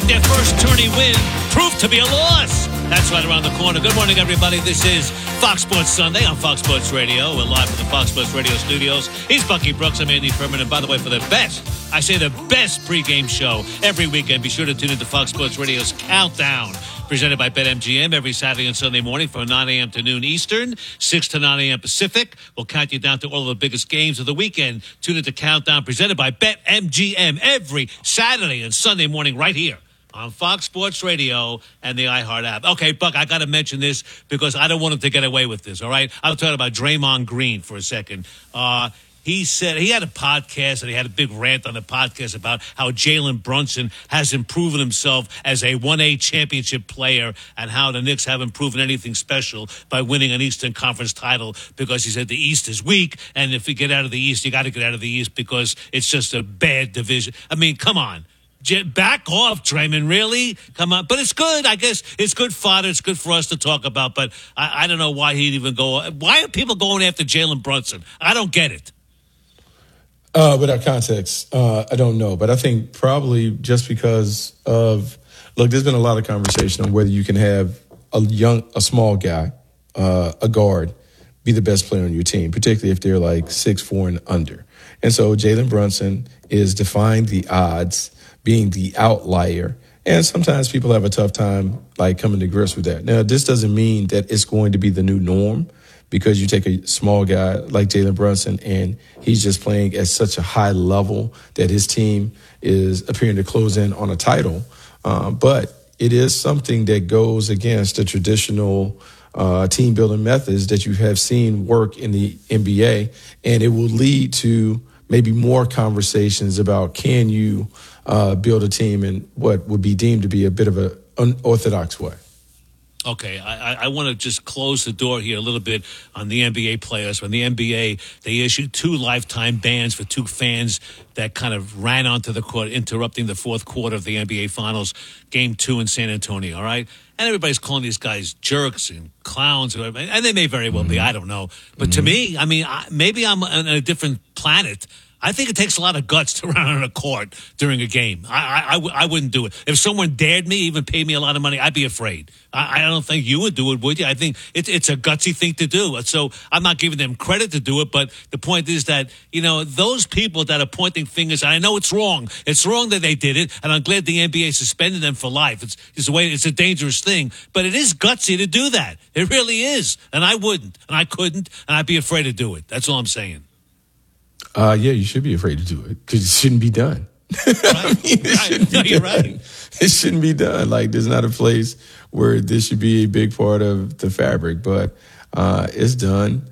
their first tourney win proved to be a loss. That's right around the corner. Good morning, everybody. This is Fox Sports Sunday on Fox Sports Radio. We're live from the Fox Sports Radio studios. He's Bucky Brooks. I'm Andy Furman. And by the way, for the best, I say the best pregame show every weekend, be sure to tune into Fox Sports Radio's Countdown, presented by BetMGM every Saturday and Sunday morning from 9 a.m. to noon Eastern, 6 to 9 a.m. Pacific. We'll count you down to all of the biggest games of the weekend. Tune into Countdown, presented by BetMGM every Saturday and Sunday morning right here on Fox Sports Radio and the iHeart app. Okay, Buck, I got to mention this because I don't want him to get away with this, all right? I'm talking about Draymond Green for a second. He said he had a podcast and he had a big rant on the podcast about how Jalen Brunson hasn't proven himself as a 1A championship player and how the Knicks haven't proven anything special by winning an Eastern Conference title because he said the East is weak, and if you get out of the East, you got to get out of the East because it's just a bad division. I mean, come on. Back off, Draymond, really? Come on. But it's good. I guess it's good fodder. It's good for us to talk about, but I don't know why he'd even go. Why are people going after Jalen Brunson? I don't get it. Without context, I don't know. But I think probably just because of, look, there's been a lot of conversation on whether you can have a small guy, a guard, be the best player on your team, particularly if they're like 6'4" and under. And so Jalen Brunson is defying the odds, being the outlier. And sometimes people have a tough time like coming to grips with that. Now, this doesn't mean that it's going to be the new norm, because you take a small guy like Jalen Brunson and he's just playing at such a high level that his team is appearing to close in on a title. But it is something that goes against the traditional team building methods that you have seen work in the NBA. And it will lead to maybe more conversations about can you build a team in what would be deemed to be a bit of an unorthodox way. Okay, I want to just close the door here a little bit on the NBA players. When the NBA, they issued 2 lifetime bans for 2 fans that kind of ran onto the court, interrupting the fourth quarter of the NBA Finals, Game 2 in San Antonio, all right? And everybody's calling these guys jerks and clowns, and they may very well be, I don't know. But to me, I mean, maybe I'm on a different planet. I think it takes a lot of guts to run on a court during a game. I wouldn't do it. If someone dared me, even paid me a lot of money, I'd be afraid. I don't think you would do it, would you? I think it's a gutsy thing to do. So I'm not giving them credit to do it, but the point is that, you know, those people that are pointing fingers, and I know it's wrong. It's wrong that they did it, and I'm glad the NBA suspended them for life. It's a dangerous thing, but it is gutsy to do that. It really is. And I wouldn't, and I couldn't, and I'd be afraid to do it. That's all I'm saying. Yeah, you should be afraid to do it because it shouldn't be done. Right. I mean, it shouldn't be done. You're right. It shouldn't be done. Like, there's not a place where this should be a big part of the fabric, but it's done.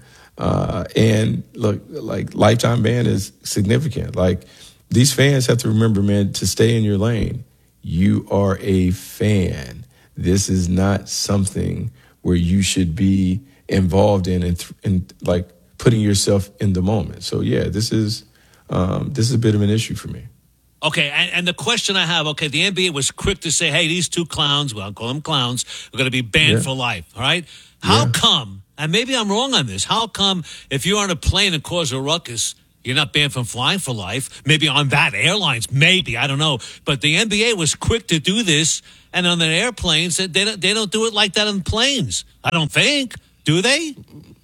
And look, like, lifetime ban is significant. Like, these fans have to remember, man, to stay in your lane. You are a fan. This is not something where you should be involved in and like putting yourself in the moment. So yeah, this is a bit of an issue for me. Okay, and the question I have, okay, the NBA was quick to say, hey, these 2 clowns, well, I'll call them clowns, are going to be banned for life, all right? How come, and maybe I'm wrong on this, how come if you're on a plane and cause a ruckus, you're not banned from flying for life? Maybe on that airlines, maybe, I don't know. But the NBA was quick to do this, and on the airplanes, they don't do it like that on planes. I don't think. Do they?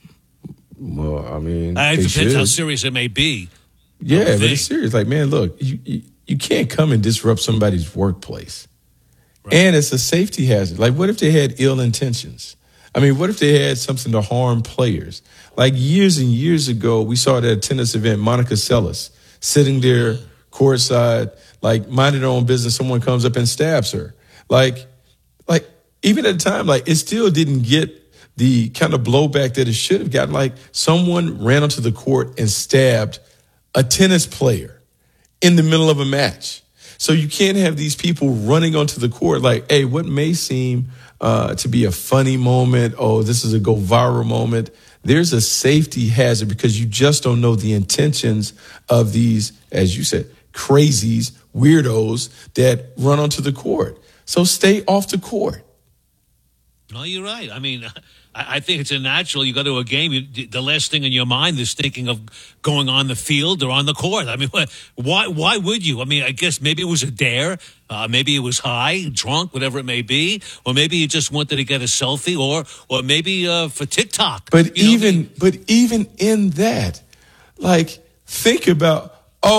Well, I mean, it depends how serious it may be. Yeah, but it's serious. Like, man, look, you can't come and disrupt somebody's workplace. Right. And it's a safety hazard. Like, what if they had ill intentions? I mean, what if they had something to harm players? Like, years and years ago, we saw at a tennis event, Monica Seles sitting there courtside, like, minding her own business. Someone comes up and stabs her. Like even at the time, like, it still didn't get the kind of blowback that it should have gotten. Like, someone ran onto the court and stabbed a tennis player in the middle of a match. So you can't have these people running onto the court like, hey, what may seem to be a funny moment, oh, this is a go viral moment. There's a safety hazard because you just don't know the intentions of these, as you said, crazies, weirdos that run onto the court. So stay off the court. No, you're right. I mean, I think it's a natural. You go to a game, the last thing in your mind is thinking of going on the field or on the court. I mean, why would you? I mean, I guess maybe it was a dare. Maybe it was high, drunk, whatever it may be. Or maybe you just wanted to get a selfie or maybe for TikTok. But even in that, like, think about,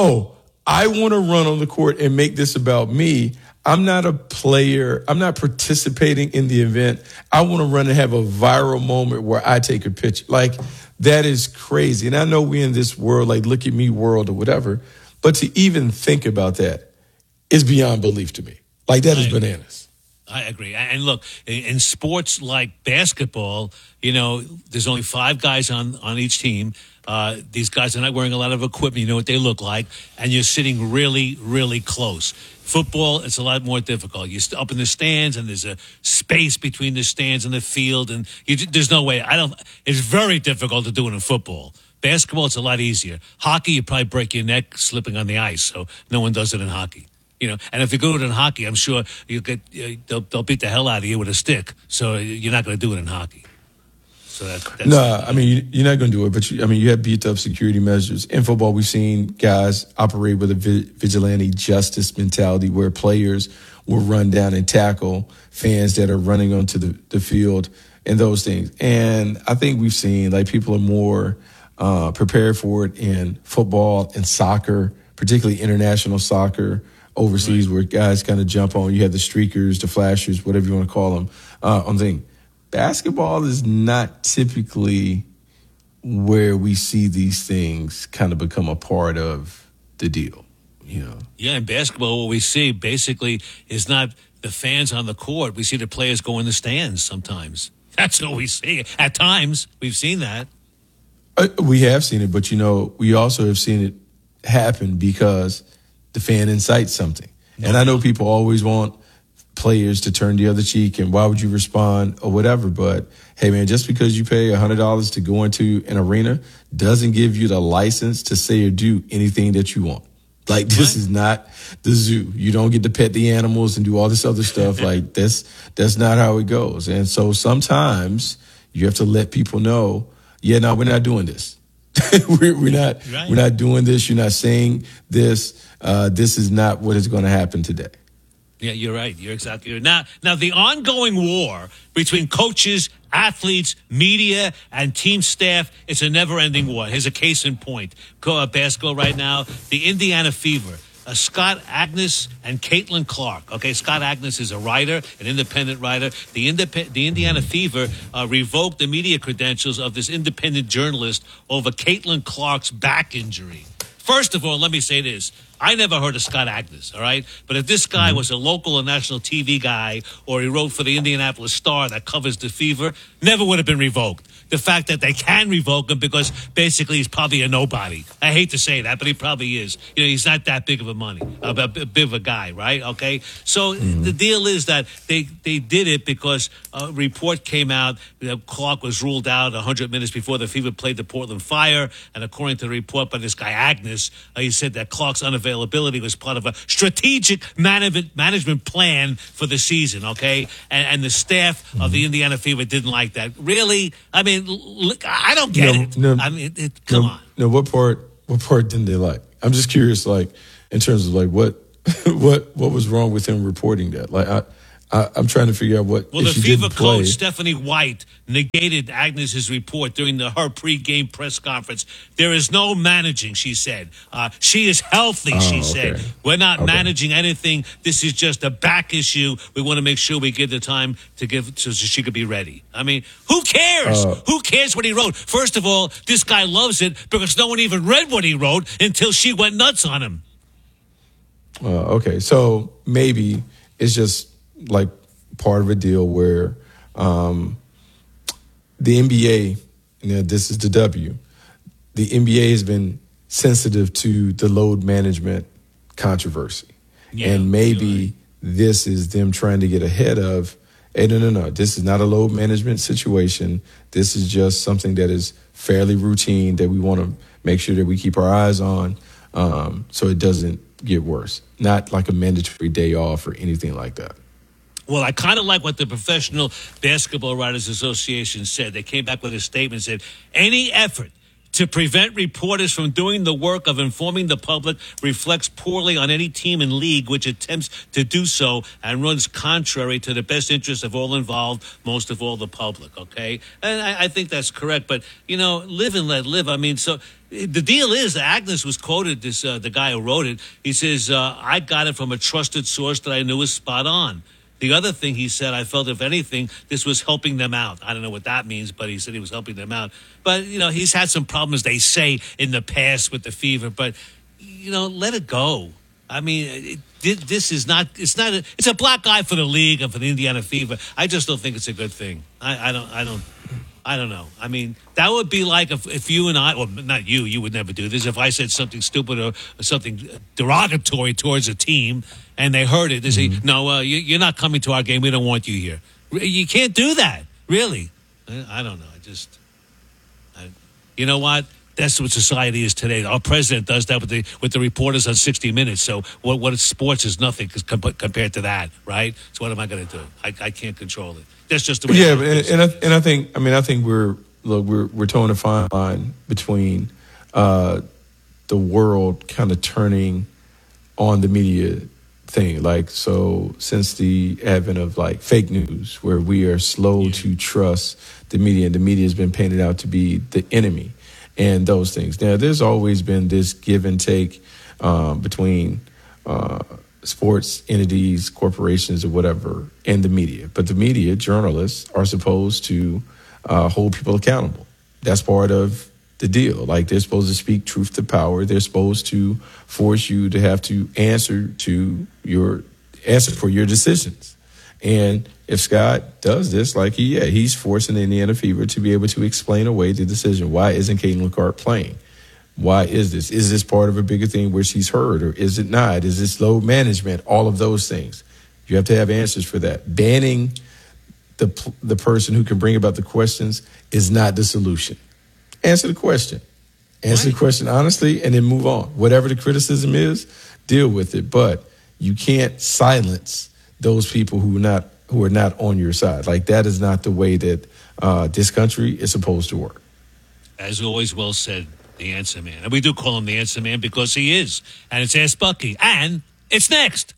I want to run on the court and make this about me. I'm not a player. I'm not participating in the event. I want to run and have a viral moment where I take a picture. Like, that is crazy. And I know we're in this world, like, look at me world or whatever. But to even think about that is beyond belief to me. Like, that is bananas. I agree. And look, in sports like basketball, there's only 5 guys on each team. These guys are not wearing a lot of equipment. You know what they look like. And you're sitting really, really close. Football, it's a lot more difficult. You're up in the stands, and there's a space between the stands and the field, and there's no way. It's very difficult to do it in football. Basketball, it's a lot easier. Hockey, you probably break your neck slipping on the ice, so no one does it in hockey. And if you go to it in hockey, I'm sure they'll beat the hell out of you with a stick. So you're not going to do it in hockey. So that's no, I mean, you're not going to do it. But you have beat up security measures. In football, we've seen guys operate with a vigilante justice mentality where players will run down and tackle fans that are running onto the field and those things. And I think we've seen, like, people are more prepared for it in football and soccer, particularly international soccer overseas, right, where guys kind of jump on. You have the streakers, the flashers, whatever you want to call them, on thing. Basketball is not typically where we see these things kind of become a part of the deal, Yeah, in basketball, what we see basically is not the fans on the court. We see the players go in the stands sometimes. That's what we see. At times, we've seen that. We have seen it, but, we also have seen it happen because the fan incites something. And I know people always want players to turn the other cheek and why would you respond or whatever. But, hey, man, just because you pay $100 to go into an arena doesn't give you the license to say or do anything that you want. Like, this is not the zoo. You don't get to pet the animals and do all this other stuff. Like, that's not how it goes. And so sometimes you have to let people know, we're not doing this. we're not doing this. You're not saying this. This is not what is going to happen today. Yeah, you're right. You're exactly right. Now, the ongoing war between coaches, athletes, media, and team staff, it's a never-ending war. Here's a case in point. Basketball right now, the Indiana Fever. Scott Agness and Caitlin Clark. Okay, Scott Agness is a writer, an independent writer. The Indiana Fever revoked the media credentials of this independent journalist over Caitlin Clark's back injury. First of all, let me say this. I never heard of Scott Agness, all right? But if this guy was a local or national TV guy or he wrote for the Indianapolis Star that covers the Fever, never would have been revoked. The fact that they can revoke him because basically he's probably a nobody. I hate to say that, but he probably is. He's not that big of a big of a guy, right? Okay? So the deal is that they did it because a report came out that Clark was ruled out 100 minutes before the Fever played the Portland Fire. And according to the report by this guy Agness, he said that Clark's unavailability was part of a strategic management plan for the season, okay? And the staff of the Indiana Fever didn't like that. Really? I mean, look, I don't get it. I mean, come on. No, what part didn't they like? I'm just curious, like, in terms of, like, what was wrong with him reporting that? Like, I'm trying to figure out what. Well, the Fever coach, Stephanie White, negated Agnes's report during her pre-game press conference. There is no managing, she said. She is healthy, she said. We're not managing anything. This is just a back issue. We want to make sure we give the time to give so she could be ready. I mean, who cares? Who cares what he wrote? First of all, this guy loves it because no one even read what he wrote until she went nuts on him. Okay, so maybe it's just like part of a deal where the NBA, this is the W, the NBA has been sensitive to the load management controversy. Yeah, and maybe this is them trying to get ahead of, hey, no, this is not a load management situation. This is just something that is fairly routine that we want to make sure that we keep our eyes on so it doesn't get worse. Not like a mandatory day off or anything like that. Well, I kind of like what the Professional Basketball Writers Association said. They came back with a statement that said, any effort to prevent reporters from doing the work of informing the public reflects poorly on any team and league which attempts to do so and runs contrary to the best interests of all involved, most of all the public, okay? And I think that's correct. But, live and let live. I mean, so the deal is, Agnes was quoted, the guy who wrote it. He says, I got it from a trusted source that I knew was spot on. The other thing he said, I felt, if anything, this was helping them out. I don't know what that means, but he said he was helping them out. But, he's had some problems, they say, in the past with the fever. But, let it go. I mean, this is not, it's a black eye for the league and for the Indiana Fever. I just don't think it's a good thing. I don't know. I mean, that would be like if you and I, well, not you would never do this. If I said something stupid or something derogatory towards a team and they heard it, they say, no, you're not coming to our game. We don't want you here. You can't do that, really. I don't know. You know what? That's what society is today. Our president does that with the reporters on 60 Minutes. So what sports is nothing compared to that, right? So what am I going to do? I can't control it. That's just the way. Yeah, and I think we're towing a fine line between the world kind of turning on the media thing. Like, so since the advent of like fake news, where we are slow to trust the media, and the media has been painted out to be the enemy, and those things. Now, there's always been this give and take between sports entities, corporations, or whatever, and the media. But the media, journalists, are supposed to hold people accountable. That's part of the deal. Like, they're supposed to speak truth to power. They're supposed to force you to have to answer for your decisions. And if Scott does this, like he's forcing the Indiana Fever to be able to explain away the decision. Why isn't Caitlin Clark playing? Why is this? Is this part of a bigger thing where she's hurt, or is it not? Is this load management? All of those things. You have to have answers for that. Banning the person who can bring about the questions is not the solution. Answer the question. Answer the question honestly, and then move on. Whatever the criticism is, deal with it. But you can't silence those people who are not on your side. Like, that is not the way that this country is supposed to work. As always, well said, the Answer Man. And we do call him the Answer Man because he is. And it's Ask Bucky. And it's next.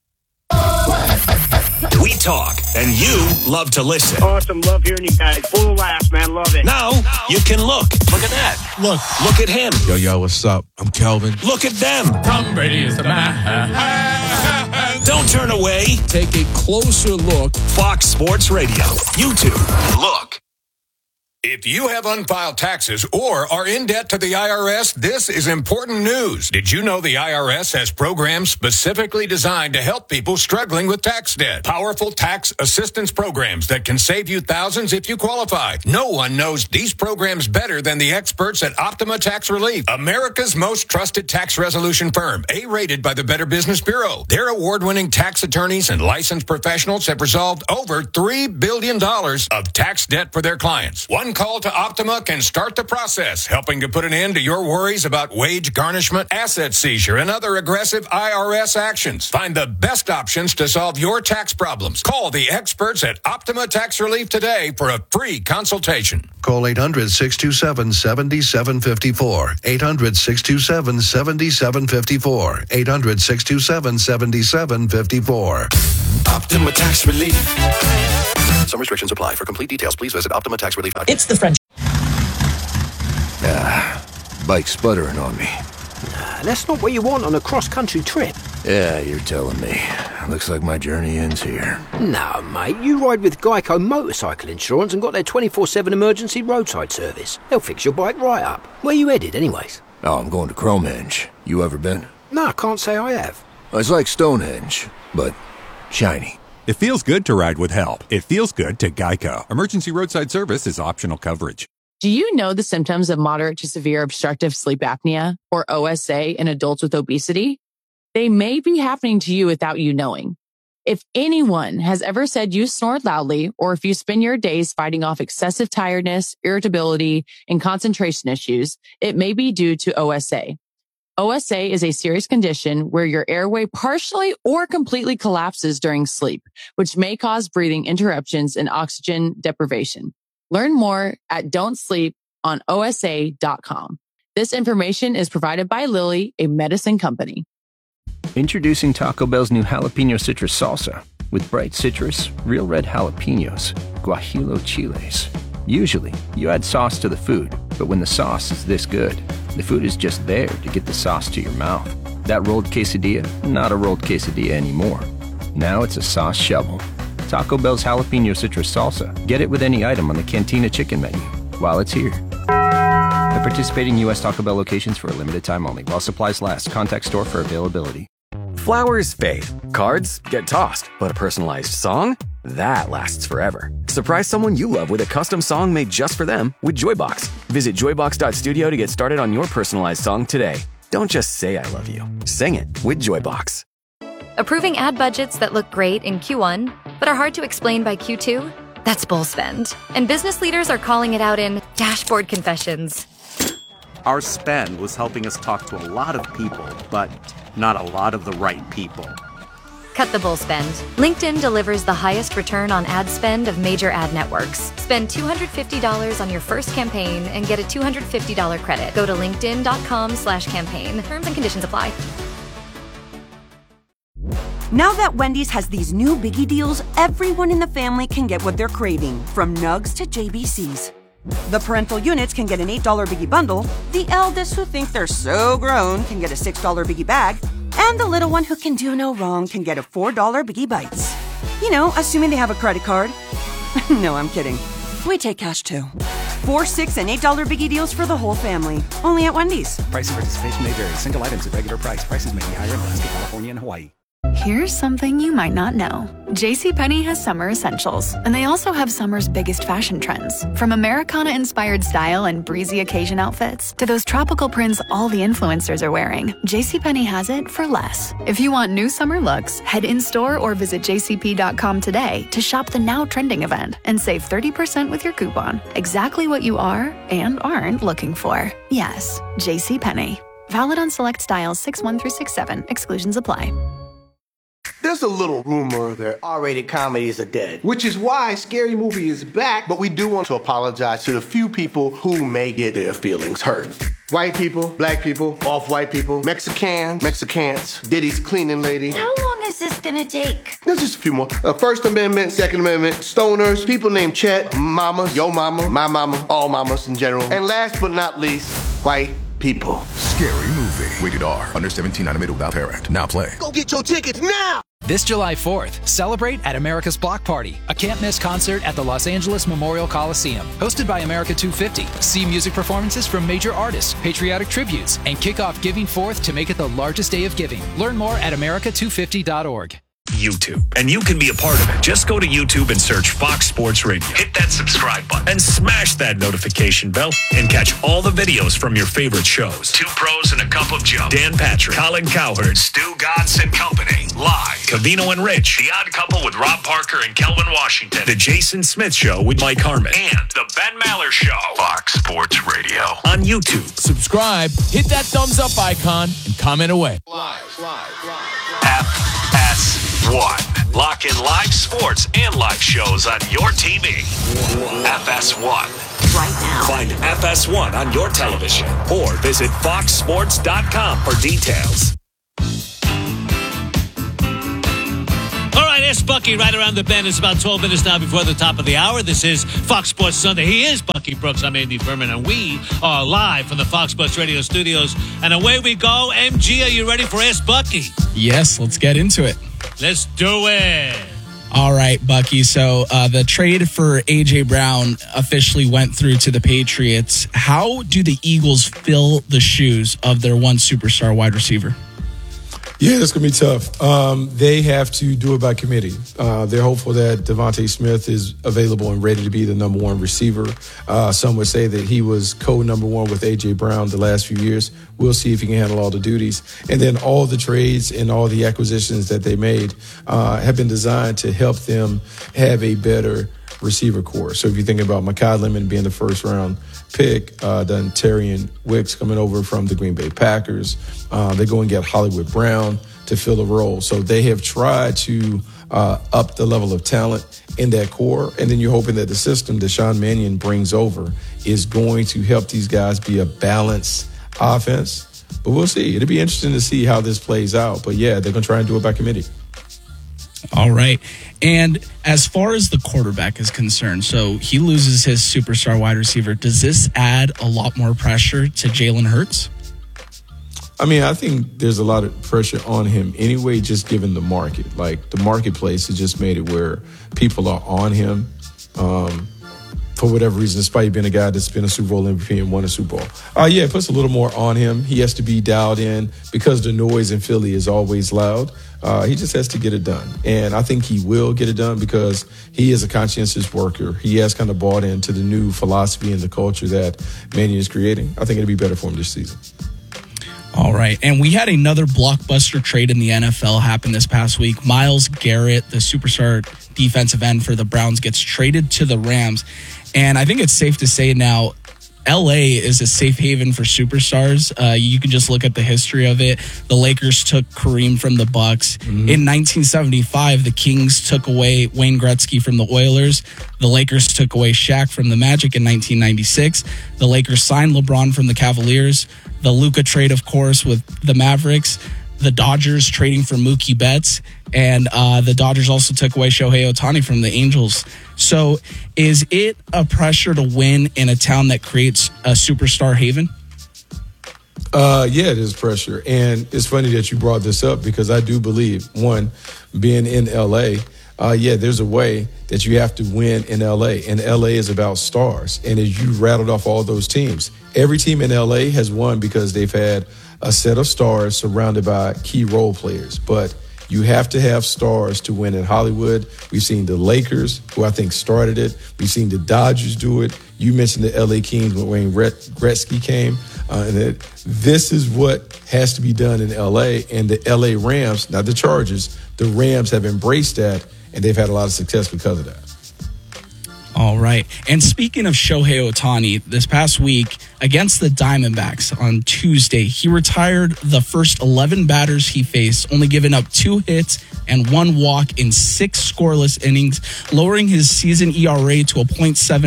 We talk, and you love to listen. Awesome. Love hearing you guys. Full of laughs, man. Love it. Now you can look. Look at that. Look at him. Yo, what's up? I'm Kelvin. Look at them. Tom Brady is the man. Don't turn away. Take a closer look. Fox Sports Radio. YouTube. Look. If you have unfiled taxes or are in debt to the IRS, this is important news. Did you know the IRS has programs specifically designed to help people struggling with tax debt? Powerful tax assistance programs that can save you thousands if you qualify. No one knows these programs better than the experts at Optima Tax Relief, America's most trusted tax resolution firm, A-rated by the Better Business Bureau. Their award-winning tax attorneys and licensed professionals have resolved over $3 billion of tax debt for their clients. One call to Optima can start the process, helping to put an end to your worries about wage garnishment, asset seizure, and other aggressive IRS actions. Find the best options to solve your tax problems. Call the experts at Optima Tax Relief today for a free consultation. Call 800-627-7754. 800-627-7754. 800-627-7754. Optima Tax Relief. Some restrictions apply. For complete details, please visit OptimaTaxRelief.com. It's the French. Bike sputtering on me. That's not what you want on a cross-country trip. Yeah, you're telling me. Looks like my journey ends here. No, mate. You ride with Geico Motorcycle Insurance and got their 24/7 emergency roadside service. They'll fix your bike right up. Where you headed, anyways? Oh, I'm going to Cromhenge. You ever been? No, I can't say I have. It's like Stonehenge, but shiny. It feels good to ride with help. It feels good to Geico. Emergency roadside service is optional coverage. Do you know the symptoms of moderate to severe obstructive sleep apnea, or OSA, in adults with obesity? They may be happening to you without you knowing. If anyone has ever said you snore loudly, or if you spend your days fighting off excessive tiredness, irritability, and concentration issues, it may be due to OSA. OSA is a serious condition where your airway partially or completely collapses during sleep, which may cause breathing interruptions and oxygen deprivation. Learn more at don'tsleeponosa.com. This information is provided by Lilly, a medicine company. Introducing Taco Bell's new jalapeno citrus salsa with bright citrus, real red jalapenos, guajillo chiles. Usually, you add sauce to the food, but when the sauce is this good, the food is just there to get the sauce to your mouth. That rolled quesadilla, not a rolled quesadilla anymore. Now it's a sauce shovel. Taco Bell's jalapeno citrus salsa. Get it with any item on the Cantina chicken menu while it's here. At participating U.S. Taco Bell locations for a limited time only. While supplies last. Contact store for availability. Flowers fade. Cards get tossed. But a personalized song? That lasts forever. Surprise someone you love with a custom song made just for them with Joybox. Visit joybox.studio to get started on your personalized song today. Don't just say I love you. Sing it with Joybox. Approving ad budgets that look great in Q1, but are hard to explain by Q2? That's bull spend. And business leaders are calling it out in dashboard confessions. Our spend was helping us talk to a lot of people, but not a lot of the right people. Cut the bull spend. LinkedIn delivers the highest return on ad spend of major ad networks. Spend $250 on your first campaign and get a $250 credit. Go to linkedin.com/campaign. Terms and conditions apply. Now that Wendy's has these new biggie deals, everyone in the family can get what they're craving, from nugs to JBCs. The parental units can get an $8 biggie bundle, the eldest who think they're so grown can get a $6 biggie bag, and the little one who can do no wrong can get a $4 biggie bites. You know, assuming they have a credit card. No, I'm kidding. We take cash too. $4, $6, and $8 biggie deals for the whole family. Only at Wendy's. Price and participation may vary. Single items at regular price. Prices may be higher in Alaska, California, and Hawaii. Here's something you might not know. JCPenney has summer essentials, and they also have summer's biggest fashion trends. From Americana-inspired style and breezy occasion outfits to those tropical prints all the influencers are wearing, JCPenney has it for less. If you want new summer looks, head in-store or visit jcp.com today to shop the now trending event and save 30% with your coupon. Exactly what you are and aren't looking for. Yes, JCPenney. Valid on select styles 6-1 through 6-7. Exclusions apply. There's a little rumor that R-rated comedies are dead, which is why Scary Movie is back, but we do want to apologize to the few people who may get their feelings hurt. White people, black people, off-white people, Mexicans, Diddy's cleaning lady. How long is this gonna take? There's just a few more. First Amendment, Second Amendment, stoners, people named Chet, mamas, yo mama, my mama, all mamas in general. And last but not least, white people. Scary Movie. Rated R. Under 17, animated without parent. Now play. Go get your tickets now! This July 4th, celebrate at America's Block Party, a can't-miss concert at the Los Angeles Memorial Coliseum. Hosted by America 250, see music performances from major artists, patriotic tributes, and kick off Giving Forth to make it the largest day of giving. Learn more at america250.org. YouTube, and you can be a part of it. Just go to YouTube and search Fox Sports Radio. Hit that subscribe button and smash that notification bell and catch all the videos from your favorite shows. Two Pros and a Cup of Joe, Dan Patrick, Colin Cowherd, Stu Gatz and Company, live. Covino and Rich, The Odd Couple with Rob Parker and Kelvin Washington, The Jason Smith Show with Mike Harmon, and The Ben Maller Show. Fox Sports Radio on YouTube. Subscribe, hit that thumbs up icon, and comment away. FS1. Lock in live sports and live shows on your TV. FS1. Right now. Find FS1 on your television or visit foxsports.com for details. All right, it's Bucky right around the bend. It's about 12 minutes now before the top of the hour. This is Fox Sports Sunday. He is Bucky Brooks. I'm Andy Furman, and we are live from the Fox Sports Radio studios. And away we go. MG, are you ready for Ask Bucky? Yes, let's get into it. Let's do it. All right, Bucky. So the trade for A.J. Brown officially went through to the Patriots. How do the Eagles fill the shoes of their one superstar wide receiver? Yeah, it's going to be tough. They have to do it by committee. They're hopeful that Devontae Smith is available and ready to be the number one receiver. Some would say that he was co-number one with A.J. Brown the last few years. We'll see if he can handle all the duties. And then all the trades and all the acquisitions that they made have been designed to help them have a better receiver core. So if you think about Mekhi Lemon being the first round pick, then Terrian Wicks coming over from the Green Bay Packers, they go and get Hollywood Brown to fill the role. So they have tried to up the level of talent in that core, and then you're hoping that the system that Sean Mannion brings over is going to help these guys be a balanced offense. But we'll see. It'll be interesting to see how this plays out. But yeah, they're going to try and do it by committee. All right. And as far as the quarterback is concerned, so he loses his superstar wide receiver. Does this add a lot more pressure to Jalen Hurts? I mean, I think there's a lot of pressure on him anyway, just given the market. Like, the marketplace has just made it where people are on him for whatever reason, despite being a guy that's been a Super Bowl MVP and won a Super Bowl. Yeah, it puts a little more on him. He has to be dialed in because the noise in Philly is always loud. He just has to get it done. And I think he will get it done because he is a conscientious worker. He has kind of bought into the new philosophy and the culture that Mannion is creating. I think it'll be better for him this season. All right. And we had another blockbuster trade in the NFL happen this past week. Myles Garrett, the superstar defensive end for the Browns, gets traded to the Rams. And I think it's safe to say now, LA is a safe haven for superstars. You can just look at the history of it. The Lakers took Kareem from the Bucks. Mm-hmm. In 1975, the Kings took away Wayne Gretzky from the Oilers. The Lakers took away Shaq from the Magic in 1996. The Lakers signed LeBron from the Cavaliers. The Luka trade, of course, with the Mavericks. The Dodgers trading for Mookie Betts. And the Dodgers also took away Shohei Ohtani from the Angels. So is it a pressure to win in a town that creates a superstar haven? Yeah, it is pressure. And it's funny that you brought this up because I do believe, one, being in L.A., there's a way that you have to win in L.A., and L.A. is about stars. And as you rattled off all those teams, every team in L.A. has won because they've had a set of stars surrounded by key role players. But you have to have stars to win in Hollywood. We've seen the Lakers, who I think started it. We've seen the Dodgers do it. You mentioned the LA Kings when Wayne Gretzky came. And this is what has to be done in LA. And the LA Rams, not the Chargers, the Rams have embraced that, and they've had a lot of success because of that. All right. And speaking of Shohei Ohtani, this past week against the Diamondbacks on Tuesday, he retired the first 11 batters he faced, only giving up 2 hits and 1 walk in 6 scoreless innings, lowering his season ERA to a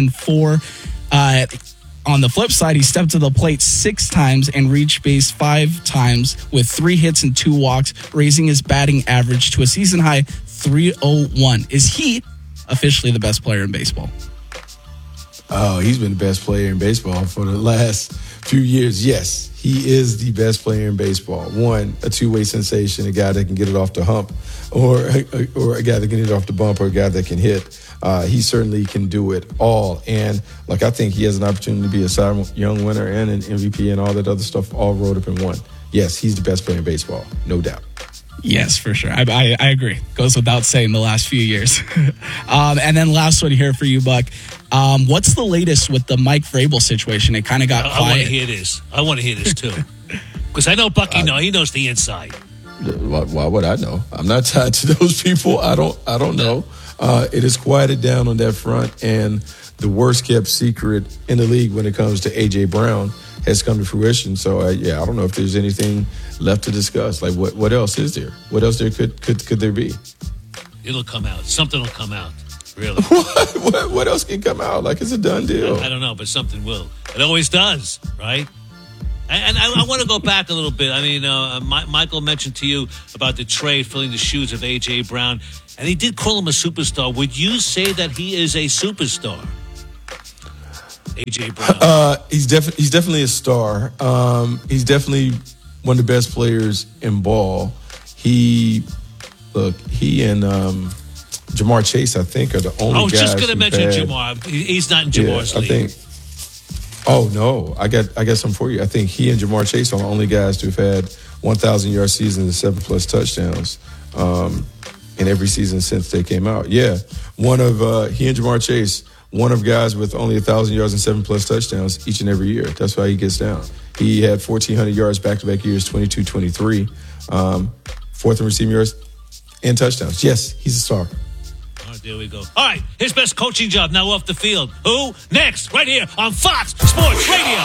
.74. On the flip side, he stepped to the plate 6 times and reached base 5 times with 3 hits and 2 walks, raising his batting average to a season high 301. Is he officially the best player in baseball? Oh, he's been the best player in baseball for the last few years. Yes, he is the best player in baseball. One, a two-way sensation, a guy that can get it off the hump, or a guy that can hit it off the bump, or a guy that can hit. He certainly can do it all. And, I think he has an opportunity to be a Cy Young winner and an MVP and all that other stuff all rolled up in one. Yes, he's the best player in baseball, no doubt. Yes, for sure. I agree. Goes without saying the last few years. And then last one here for you, Buck. What's the latest with the Mike Vrabel situation? It kind of got quiet. I want to hear this too. Because I know Bucky he knows the inside. Why would I know? I'm not tied to those people. I don't know. It has quieted down on that front, and the worst kept secret in the league when it comes to A.J. Brown has come to fruition. So, I don't know if there's anything left to discuss. Like, what else is there? What else there could there be? It'll come out. Something will come out. Really. What else can come out? Like, it's a done deal. I don't know, but something will. It always does, right? And I want to go back a little bit. I mean, Michael mentioned to you about the trade filling the shoes of A.J. Brown, and he did call him a superstar. Would you say that he is a superstar? A.J. Brown. He's definitely a star. He's definitely one of the best players in ball. He and Jamar Chase, I think, are the only guys. I was just going to mention Jamar. He's not in Jamar's league. I think. Oh no, I got something for you. I think he and Jamar Chase are the only guys to have had 1,000-yard seasons and 7+ touchdowns in every season since they came out. Yeah, one of he and Jamar Chase, one of guys with only 1,000 yards and 7+ touchdowns each and every year. That's why he gets down. He had 1,400 yards back-to-back years, 22-23, fourth in receiving yards and touchdowns. Yes, he's a star. There There we go. All right, his best coaching job now off the field. Who? Next, right here on Fox Sports Radio.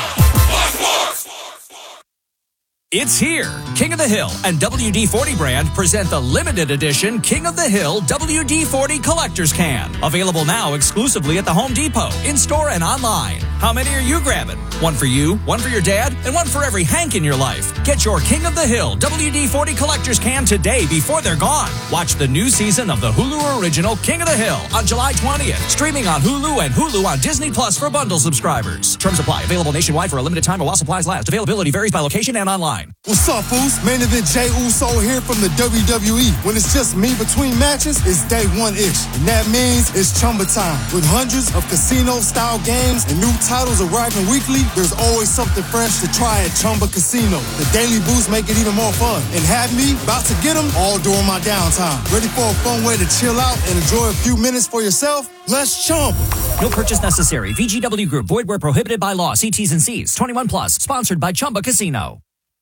It's here. King of the Hill and WD-40 brand present the limited edition King of the Hill WD-40 Collector's Can. Available now exclusively at the Home Depot, in-store and online. How many are you grabbing? One for you, one for your dad, and one for every Hank in your life. Get your King of the Hill WD-40 Collector's Can today before they're gone. Watch the new season of the Hulu original King of the Hill on July 20th. Streaming on Hulu and Hulu on Disney Plus for bundle subscribers. Terms apply. Available nationwide for a limited time while supplies last. Availability varies by location and online. What's up, Foos? Main event Jey Uso here from the WWE. When it's just me between matches, it's day one-ish. And that means it's Chumba time. With hundreds of casino-style games and new titles arriving weekly, there's always something fresh to try at Chumba Casino. The daily boosts make it even more fun. And have me about to get them all during my downtime. Ready for a fun way to chill out and enjoy a few minutes for yourself? Let's Chumba. No purchase necessary. VGW Group. Void where prohibited by law. See T's and C's. 21 plus. Sponsored by Chumba Casino.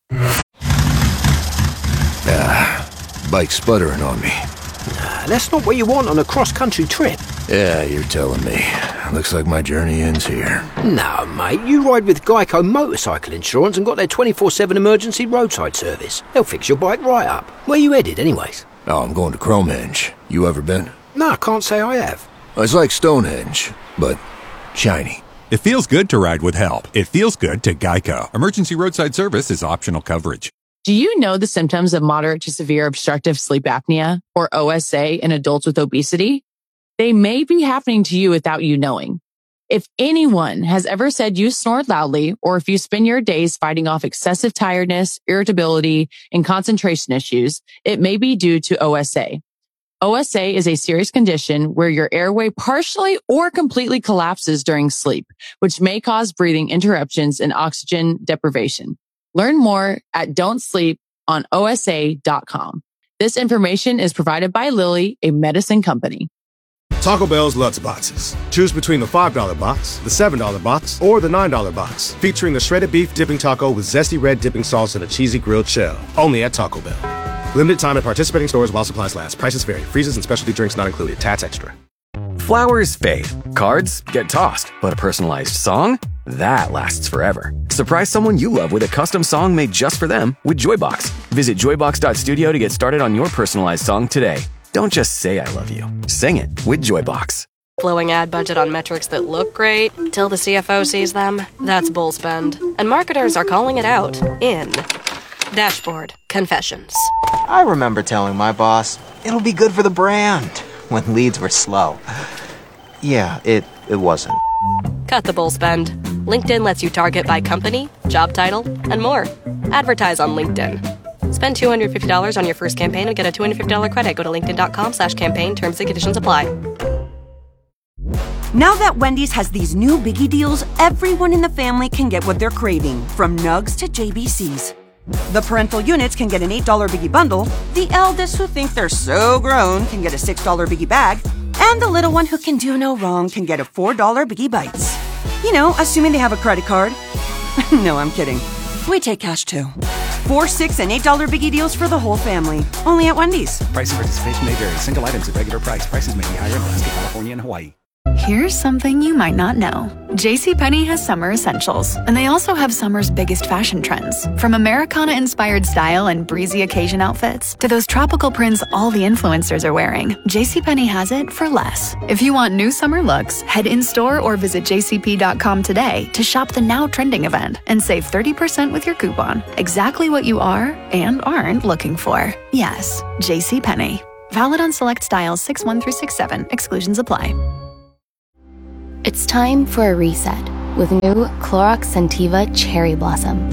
Bike's sputtering on me. That's not what you want on a cross-country trip. Yeah, you're telling me. Looks like my journey ends here. No, mate, you ride with Geico Motorcycle Insurance and got their 24/7 emergency roadside service. They'll fix your bike right up. Where you headed, anyways? Oh, I'm going to Cromenge. You ever been? No, I can't say I have. It's like Stonehenge, but shiny. It feels good to ride with help. It feels good to Geico. Emergency roadside service is optional coverage. Do you know the symptoms of moderate to severe obstructive sleep apnea, or OSA, in adults with obesity? They may be happening to you without you knowing. If anyone has ever said you snore loudly, or if you spend your days fighting off excessive tiredness, irritability, and concentration issues, it may be due to OSA. OSA is a serious condition where your airway partially or completely collapses during sleep, which may cause breathing interruptions and oxygen deprivation. Learn more at don'tsleeponosa.com. This information is provided by Lilly, a medicine company. Taco Bell's Lutz Boxes. Choose between the $5 box, the $7 box, or the $9 box, featuring a shredded beef dipping taco with zesty red dipping sauce and a cheesy grilled shell. Only at Taco Bell. Limited time at participating stores while supplies last. Prices vary. Freezes and specialty drinks not included. Tats extra. Flowers fade. Cards get tossed. But a personalized song? That lasts forever. Surprise someone you love with a custom song made just for them with Joybox. Visit joybox.studio to get started on your personalized song today. Don't just say I love you. Sing it with Joybox. Blowing ad budget on metrics that look great till the CFO sees them? That's bull spend. And marketers are calling it out in Dashboard Confessions. I remember telling my boss, it'll be good for the brand, when leads were slow. Yeah, it wasn't. Cut the bull spend. LinkedIn lets you target by company, job title, and more. Advertise on LinkedIn. Spend $250 on your first campaign and get a $250 credit. Go to linkedin.com/campaign. Terms and conditions apply. Now that Wendy's has these new biggie deals, everyone in the family can get what they're craving, from Nugs to JBCs. The parental units can get an $8 biggie bundle, the eldest who think they're so grown can get a $6 biggie bag, and the little one who can do no wrong can get a $4 biggie bites. You know, assuming they have a credit card. No, I'm kidding. We take cash too. 4, 6, and $8 biggie deals for the whole family. Only at Wendy's. Price and participation may vary. Single items at regular price. Prices may be higher in Alaska, California, and Hawaii. Here's something you might not know. JCPenney has summer essentials, and they also have summer's biggest fashion trends. From Americana-inspired style and breezy occasion outfits to those tropical prints all the influencers are wearing, JCPenney has it for less. If you want new summer looks, head in-store or visit jcp.com today to shop the now trending event and save 30% with your coupon. Exactly what you are and aren't looking for. Yes, JCPenney. Valid on select styles 6-1 through 6-7. Exclusions apply. It's time for a reset with new Clorox Scentiva Cherry Blossom.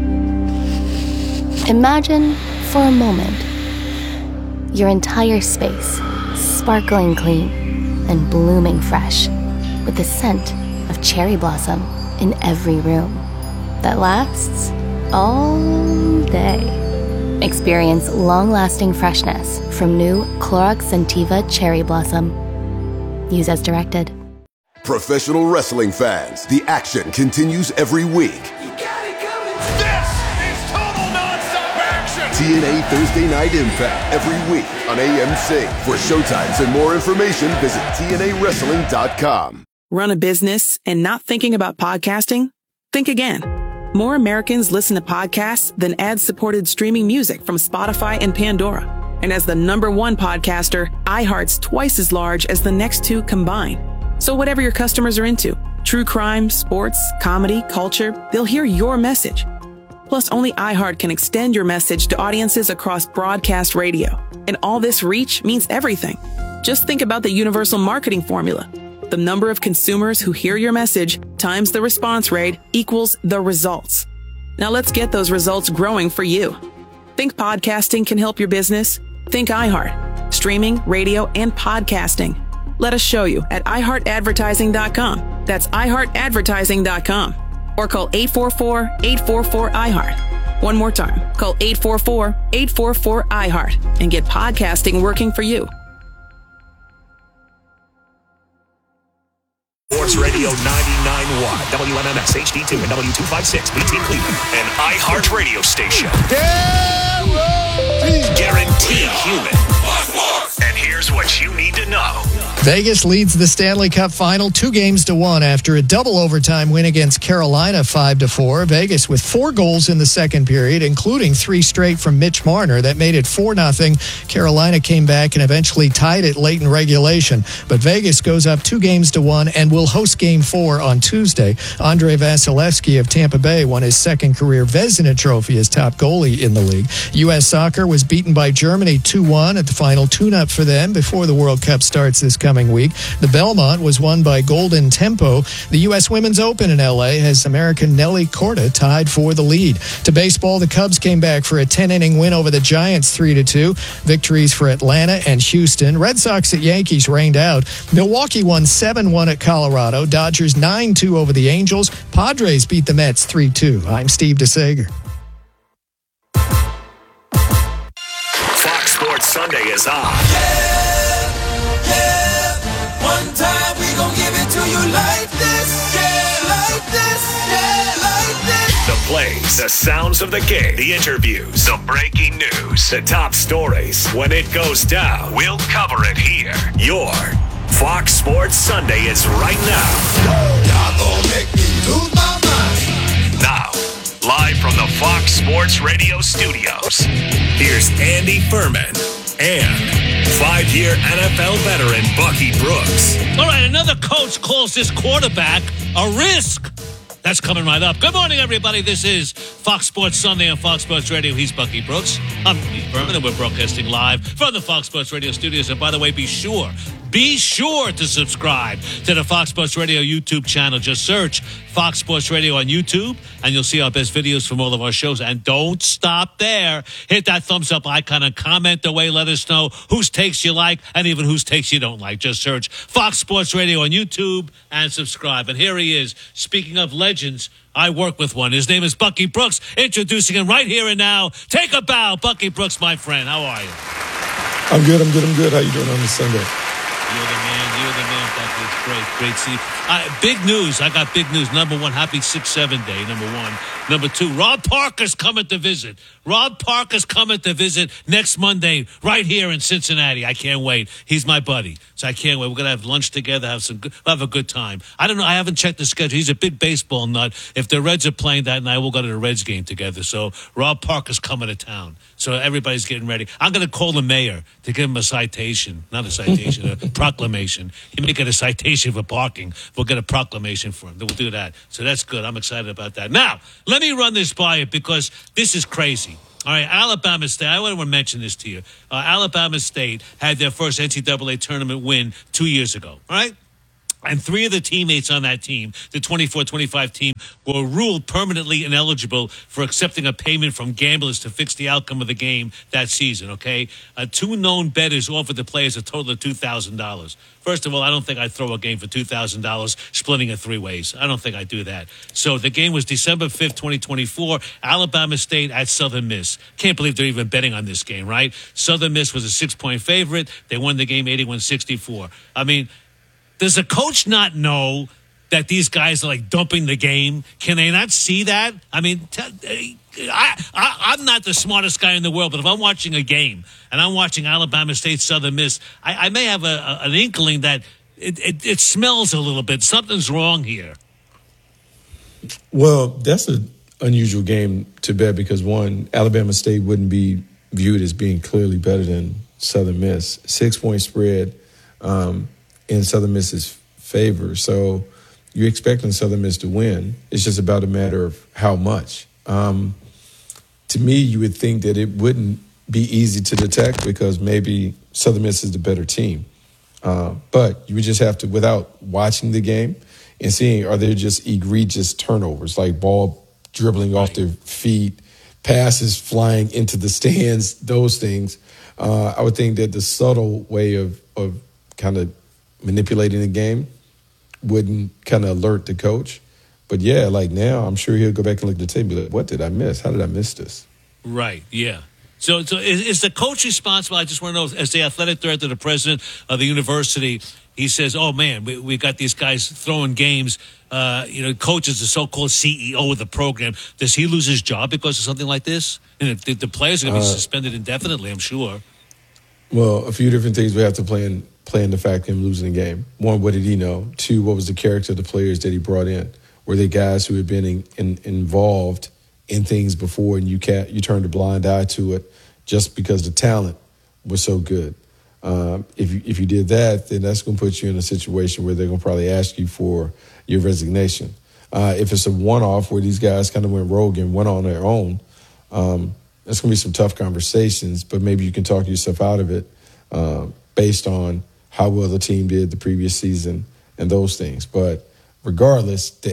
Imagine, for a moment, your entire space sparkling clean and blooming fresh with the scent of cherry blossom in every room that lasts all day. Experience long-lasting freshness from new Clorox Scentiva Cherry Blossom. Use as directed. Professional wrestling fans, the action continues every week. This is total non-stop action. TNA Thursday Night Impact every week on AMC. For showtimes and more information, visit TNAWrestling.com. Run a business and not thinking about podcasting? Think again. More Americans listen to podcasts than ad-supported streaming music from Spotify and Pandora. And as the #1 podcaster, iHeart's twice as large as the next two combined. So whatever your customers are into, true crime, sports, comedy, culture, they'll hear your message. Plus, only iHeart can extend your message to audiences across broadcast radio. And all this reach means everything. Just think about the universal marketing formula. The number of consumers who hear your message times the response rate equals the results. Now let's get those results growing for you. Think podcasting can help your business? Think iHeart. Streaming, radio, and podcasting. Let us show you at iHeartAdvertising.com. That's iHeartAdvertising.com. Or call 844-844-iHeart. One more time. Call 844-844-iHeart and get podcasting working for you. Sports Radio 99.1, WMMS HD2 and W256, BT Cleveland, an iHeart radio station. Guaranteed human. And here's what you need to know. Vegas leads the Stanley Cup final 2-1 after a double overtime win against Carolina 5-4. Vegas with 4 goals in the second period, including 3 straight from Mitch Marner. That made it 4-0. Carolina came back and eventually tied it late in regulation. But Vegas goes up 2-1 and will host Game 4 on Tuesday. Andrei Vasilevsky of Tampa Bay won his second career Vezina Trophy as top goalie in the league. U.S. Soccer was beaten by Germany 2-1 at the final tune-up for them before the World Cup starts this coming week. The Belmont was won by Golden Tempo. The U.S. Women's Open in L.A. has American Nelly Korda tied for the lead. To baseball, the Cubs came back for a 10-inning win over the Giants 3-2. Victories for Atlanta and Houston. Red Sox at Yankees rained out. Milwaukee won 7-1 at Colorado. Dodgers 9-2 over the Angels. Padres beat the Mets 3-2. I'm Steve DeSager. Fox Sports Sunday is on. One time we gon' give it to you like this, like this, like this. The plays, the sounds of the game, the interviews, the breaking news, the top stories. When it goes down, we'll cover it here. Your Fox Sports Sunday is right now. Y'all gon' make me lose my mind. Now, live from the Fox Sports Radio studios, here's Andy Furman and 5-year NFL veteran Bucky Brooks. All right, another coach calls this quarterback a risk. That's coming right up. Good morning, everybody. This is Fox Sports Sunday on Fox Sports Radio. He's Bucky Brooks. I'm Andy Furman, and we're broadcasting live from the Fox Sports Radio studios. And by the way, be sure to subscribe to the Fox Sports Radio YouTube channel. Just search Fox Sports Radio on YouTube, and you'll see our best videos from all of our shows. And don't stop there. Hit that thumbs up icon and comment away. Let us know whose takes you like and even whose takes you don't like. Just search Fox Sports Radio on YouTube and subscribe. And here he is. Speaking of legends, I work with one. His name is Bucky Brooks. Introducing him right here and now. Take a bow. Bucky Brooks, my friend. How are you? I'm good. How you doing on this Sunday? You're the man. Bucky. It's great to see you. Big news. I got big news. Number one, happy 6-7 day, number one. Number two, Rob Parker's coming to visit. Next Monday right here in Cincinnati. I can't wait. He's my buddy, so I can't wait. We're going to have lunch together, we'll have a good time. I don't know. I haven't checked the schedule. He's a big baseball nut. If the Reds are playing that night, we'll go to the Reds game together. So Rob Parker's coming to town. So everybody's getting ready. I'm going to call the mayor to give him a citation. Not a citation, a proclamation. He may get a citation for parking. We'll get a proclamation for him. We'll do that. So that's good. I'm excited about that. Now, let me run this by you because this is crazy. All right, Alabama State, I want to mention this to you. Alabama State had their first NCAA tournament win 2 years ago, all right? And 3 of the teammates on that team, the 24-25 team, were ruled permanently ineligible for accepting a payment from gamblers to fix the outcome of the game that season, okay? 2 known bettors offered the players a total of $2,000. First of all, I don't think I'd throw a game for $2,000 splitting it 3 ways. I don't think I'd do that. So the game was December 5th, 2024, Alabama State at Southern Miss. Can't believe they're even betting on this game, right? Southern Miss was a 6-point favorite. They won the game 81-64. I mean, does a coach not know that these guys are like dumping the game? Can they not see that? I mean, I'm not the smartest guy in the world, but if I'm watching a game and I'm watching Alabama State Southern Miss, I may have an inkling that it smells a little bit. Something's wrong here. Well, that's an unusual game to bet because, one, Alabama State wouldn't be viewed as being clearly better than Southern Miss. 6-point spread in Southern Miss's favor. So you're expecting Southern Miss to win. It's just about a matter of how much. To me, you would think that it wouldn't be easy to detect because maybe Southern Miss is the better team. But you would just have to, without watching the game and seeing, are there just egregious turnovers, like ball dribbling off their feet, passes flying into the stands, those things. I would think that the subtle way of kind of manipulating the game wouldn't kind of alert the coach. But, yeah, like now, I'm sure he'll go back and look at the tape and be like, what did I miss? How did I miss this? Right, yeah. So is the coach responsible? I just want to know, as the athletic director, the president of the university, he says, oh, man, we got these guys throwing games. Coach is the so-called CEO of the program. Does he lose his job because of something like this? And the players are going to be suspended indefinitely, I'm sure. Well, a few different things we have to play in the fact of him losing the game. One, what did he know? Two, what was the character of the players that he brought in? Were they guys who had been involved in things before and you turned a blind eye to it just because the talent was so good? If you did that, then that's going to put you in a situation where they're going to probably ask you for your resignation. If it's a one-off where these guys kind of went rogue and went on their own, there's going to be some tough conversations, but maybe you can talk yourself out of it based on how well the team did the previous season and those things. But regardless, the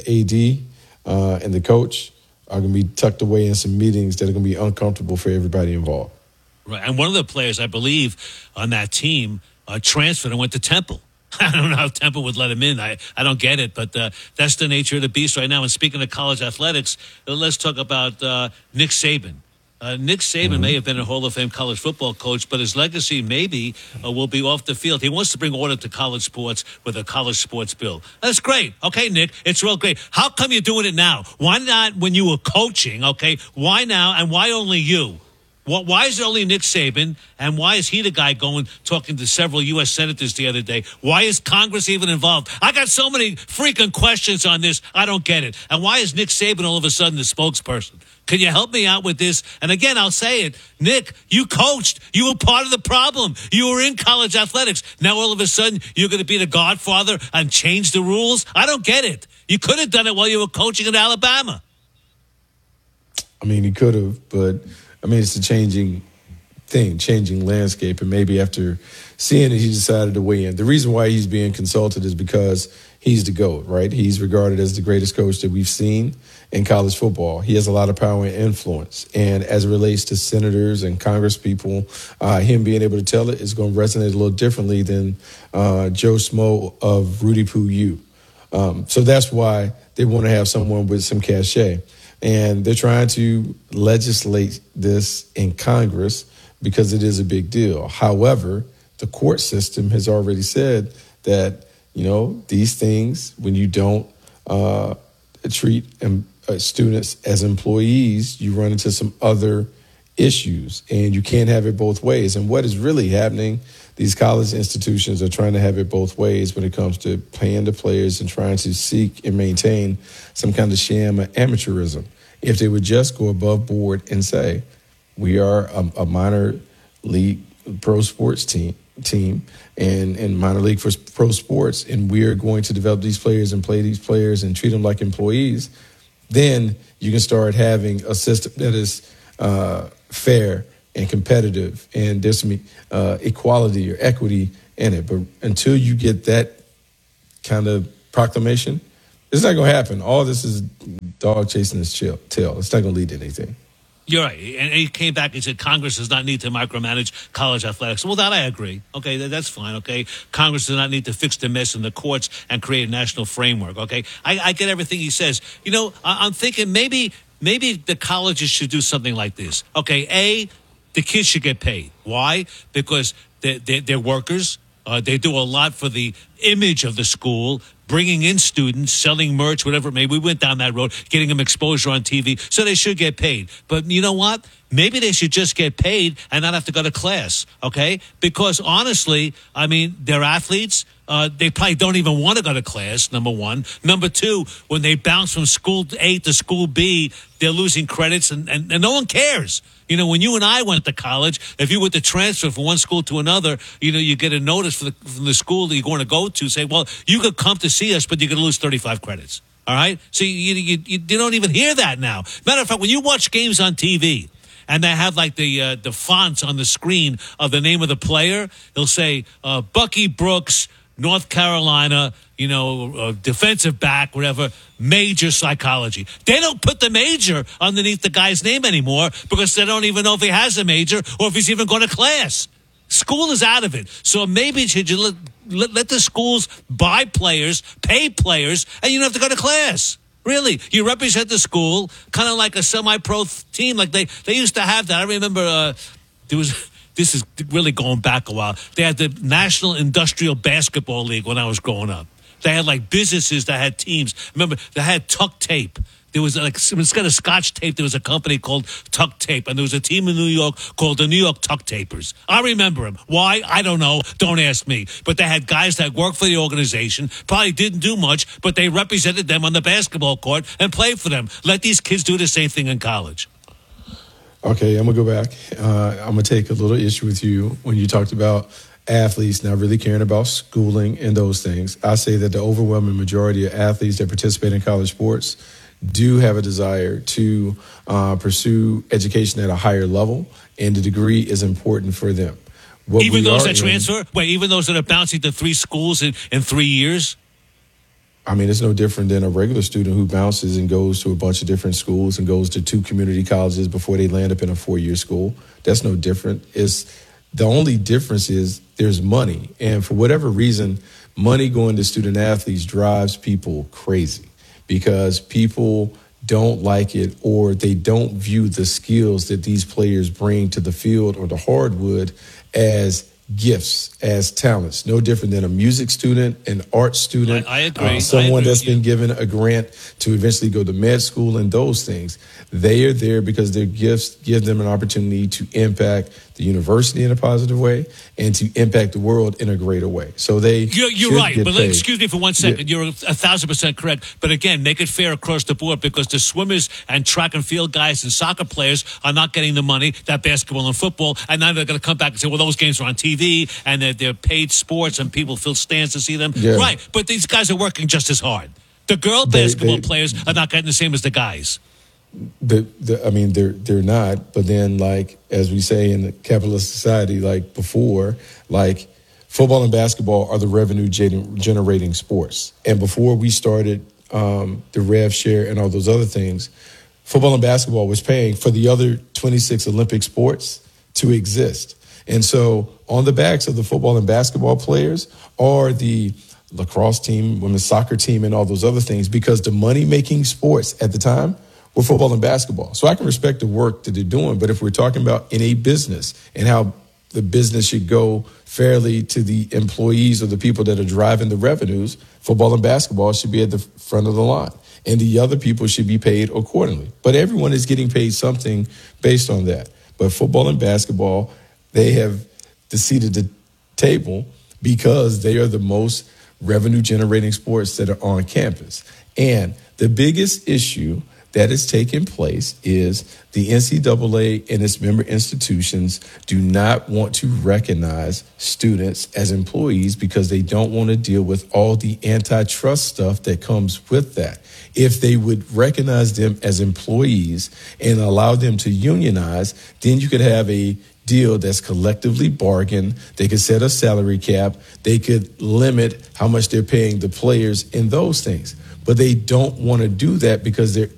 AD and the coach are going to be tucked away in some meetings that are going to be uncomfortable for everybody involved. Right, and one of the players, I believe, on that team transferred and went to Temple. I don't know how Temple would let him in. I don't get it, but that's the nature of the beast right now. And speaking of college athletics, let's talk about Nick Saban. Nick Saban may have been a Hall of Fame college football coach, but his legacy maybe will be off the field. He wants to bring order to college sports with a college sports bill. That's great. Okay, Nick, it's real great. How come you're doing it now? Why not when you were coaching, okay? Why now, and why only you? Why is it only Nick Saban, and why is he the guy talking to several U.S. senators the other day? Why is Congress even involved? I got so many freaking questions on this. I don't get it. And why is Nick Saban all of a sudden the spokesperson? Can you help me out with this? And again, I'll say it. Nick, you coached. You were part of the problem. You were in college athletics. Now all of a sudden you're going to be the godfather and change the rules? I don't get it. You could have done it while you were coaching at Alabama. I mean, he could have, but it's a changing landscape. And maybe after seeing it, he decided to weigh in. The reason why he's being consulted is because he's the GOAT, right? He's regarded as the greatest coach that we've seen in college football. He has a lot of power and influence. And as it relates to senators and congresspeople, him being able to tell it is going to resonate a little differently than Joe Smo of Rudy Poo U. So that's why they want to have someone with some cachet. And they're trying to legislate this in Congress because it is a big deal. However, the court system has already said that, these things, when you don't treat students as employees, you run into some other issues, and you can't have it both ways. And what is really happening, these college institutions are trying to have it both ways when it comes to paying the players and trying to seek and maintain some kind of sham of amateurism. If they would just go above board and say, we are a minor league pro sports team and minor league for pro sports, and we are going to develop these players and play these players and treat them like employees, then you can start having a system that is fair and competitive, and there's some equality or equity in it. But until you get that kind of proclamation, it's not going to happen. All this is dog chasing his tail. It's not going to lead to anything. You're right. And he came back and said Congress does not need to micromanage college athletics. Well, that I agree. Okay, that's fine. Okay, Congress does not need to fix the mess in the courts and create a national framework. Okay, I get everything he says. I'm thinking maybe the colleges should do something like this. Okay, the kids should get paid. Why? Because they're workers. They do a lot for the image of the school, bringing in students, selling merch, whatever it may be. We went down that road, getting them exposure on TV, so they should get paid. But you know what? Maybe they should just get paid and not have to go to class, okay? Because honestly, I mean, they're athletes. They probably don't even want to go to class, number one. Number two, when they bounce from school A to school B, they're losing credits, and no one cares. You know, when you and I went to college, if you were to transfer from one school to another, you know, you get a notice from the school that you're going to go to, say, well, you could come to see us, but you're going to lose 35 credits, all right? So you don't even hear that now. Matter of fact, when you watch games on TV, and they have like the fonts on the screen of the name of the player, they'll say Bucky Brooks, North Carolina, you know, defensive back, whatever, major psychology. They don't put the major underneath the guy's name anymore because they don't even know if he has a major or if he's even going to class. School is out of it. So maybe should you let the schools buy players, pay players, and you don't have to go to class. Really, you represent the school, kind of like a semi-pro team. Like they used to have that. I remember this is really going back a while. They had the National Industrial Basketball League when I was growing up. They had like businesses that had teams. Remember, they had Tuck Tape. There was like, instead of Scotch Tape, there was a company called Tuck Tape, and there was a team in New York called the New York Tuck Tapers. I remember them. Why? I don't know. Don't ask me. But they had guys that worked for the organization, probably didn't do much, but they represented them on the basketball court and played for them. Let these kids do the same thing in college. Okay, I'm going to go back. I'm going to take a little issue with you when you talked about athletes not really caring about schooling and those things. I say that the overwhelming majority of athletes that participate in college sports do have a desire to pursue education at a higher level, and the degree is important for them. Even those that transfer? Wait, even those that are bouncing to 3 schools in 3 years? I mean, it's no different than a regular student who bounces and goes to a bunch of different schools and goes to 2 community colleges before they land up in a 4-year school. That's no different. The only difference is there's money. And for whatever reason, money going to student athletes drives people crazy because people don't like it or they don't view the skills that these players bring to the field or the hardwood as gifts, as talents. No different than a music student, an art student. I agree. Someone that's been given a grant to eventually go to med school and those things. They are there because their gifts give them an opportunity to impact the university in a positive way and to impact the world in a greater way. So you're right, but excuse me for 1 second. Yeah. You're 1,000% correct. But again, make it fair across the board because the swimmers and track and field guys and soccer players are not getting the money that basketball and football, and now they're going to come back and say, well, those games are on TV and they're paid sports and people fill stands to see them. Yeah. Right, but these guys are working just as hard. The girl basketball players are not getting the same as the guys. I mean, they're not. But then, like, as we say in the capitalist society, like before, like football and basketball are the revenue generating sports. And before we started the rev share and all those other things, football and basketball was paying for the other 26 Olympic sports to exist. And so on the backs of the football and basketball players are the lacrosse team, women's soccer team, and all those other things, because the money-making sports at the time were football and basketball. So I can respect the work that they're doing, but if we're talking about in a business and how the business should go fairly to the employees or the people that are driving the revenues, football and basketball should be at the front of the line. And the other people should be paid accordingly. But everyone is getting paid something based on that. But football and basketball, they have the seat at the table because they are the most revenue-generating sports that are on campus. And the biggest issue that is taking place is the NCAA and its member institutions do not want to recognize students as employees because they don't want to deal with all the antitrust stuff that comes with that. If they would recognize them as employees and allow them to unionize, then you could have a deal that's collectively bargained. They could set a salary cap. They could limit how much they're paying the players in those things. But they don't want to do that because they're